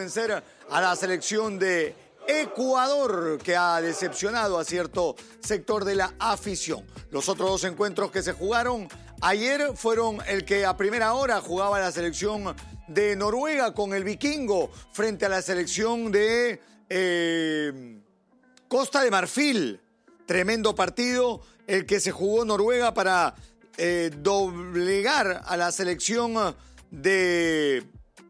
vencer a la selección de Ecuador, que ha decepcionado a cierto sector de la afición. Los otros dos encuentros que se jugaron ayer fueron el que a primera hora jugaba la selección de Noruega con el Vikingo frente a la selección de Costa de Marfil. Tremendo partido el que se jugó Noruega para doblegar a la selección de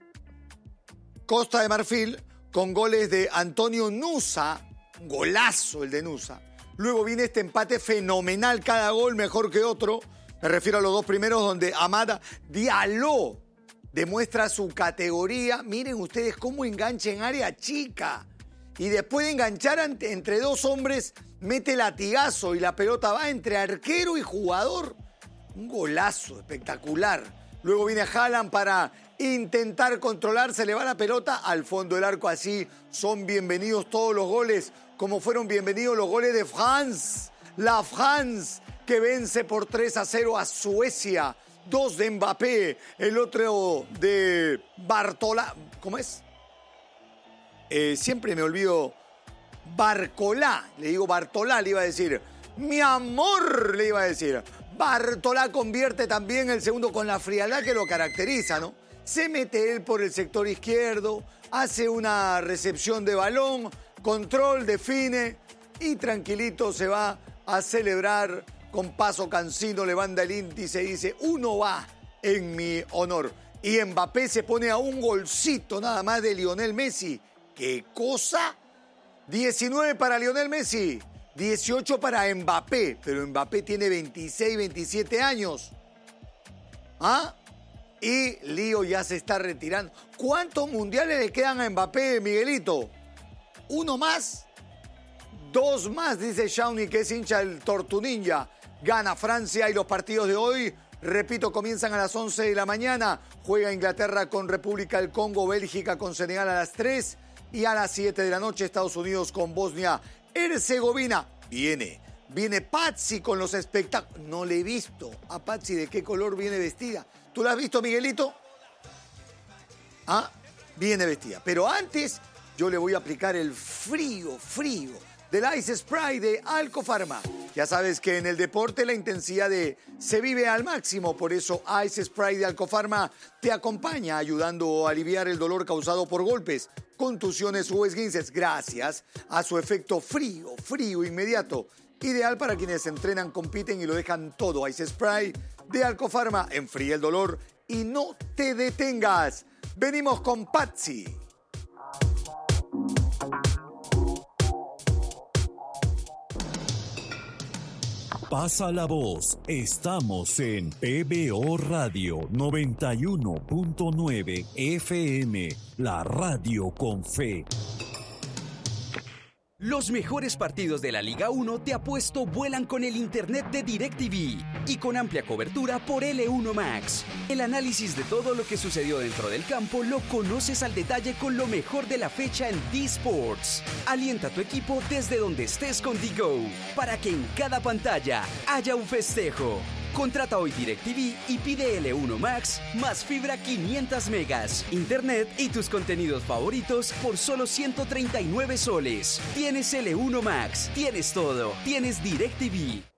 Costa de Marfil con goles de Antonio Nusa, golazo el de Nusa. Luego viene este empate fenomenal, cada gol mejor que otro. Me refiero a los dos primeros donde Amada Diallo demuestra su categoría. Miren ustedes cómo engancha en área chica. Y después de enganchar entre dos hombres, mete latigazo y la pelota va entre arquero y jugador. Un golazo espectacular. Luego viene Haaland para intentar controlar, se le va la pelota al fondo del arco. Así son bienvenidos todos los goles, como fueron bienvenidos los goles de France. La France que vence por 3-0 a Suecia. 2 de Mbappé, el otro de Bartola. ¿Cómo es? Siempre me olvido. Barcolá, le digo Bartolá, le iba a decir. Mi amor, le iba a decir. Bartolá convierte también el segundo con la frialdad que lo caracteriza, ¿no? Se mete él por el sector izquierdo, hace una recepción de balón, control, define y tranquilito se va a celebrar con paso cansino, levanta el índice y dice, uno va en mi honor. Y Mbappé se pone a un golcito nada más de Lionel Messi. ¿Qué cosa? 19 para Lionel Messi, 18 para Mbappé, pero Mbappé tiene 26, 27 años. ¿Ah? Y Lío ya se está retirando. ¿Cuántos mundiales le quedan a Mbappé, Miguelito? ¿Uno más? 2 más, dice Shawnee, que es hincha del Tortuninja. Gana Francia y los partidos de hoy, repito, comienzan a las 11 de la mañana. Juega Inglaterra con República del Congo, Bélgica con Senegal a las 3. Y a las 7 de la noche, Estados Unidos con Bosnia-Herzegovina. Viene Patsy con los espectáculos. No le he visto a Patsy de qué color viene vestida. ¿Tú la has visto, Miguelito? Ah, viene vestida. Pero antes, yo le voy a aplicar el frío del Ice Spray de Alcofarma. Ya sabes que en el deporte la intensidad se vive al máximo. Por eso Ice Spray de Alcofarma te acompaña ayudando a aliviar el dolor causado por golpes, contusiones o esguinces gracias a su efecto frío inmediato. Ideal para quienes entrenan, compiten y lo dejan todo. Ice Spray de Alcofarma enfría el dolor y no te detengas. Venimos con Patsy. Pasa la voz, estamos en PBO Radio 91.9 FM, la radio con fe. Los mejores partidos de la Liga 1 te apuesto vuelan con el internet de DirecTV y con amplia cobertura por L1 Max. El análisis de todo lo que sucedió dentro del campo lo conoces al detalle con lo mejor de la fecha en D-Sports. Alienta a tu equipo desde donde estés con DiGo para que en cada pantalla haya un festejo. Contrata hoy DirecTV y pide L1 Max más fibra 500 megas, internet y tus contenidos favoritos por solo 139 soles. Tienes L1 Max, tienes todo, tienes DirecTV.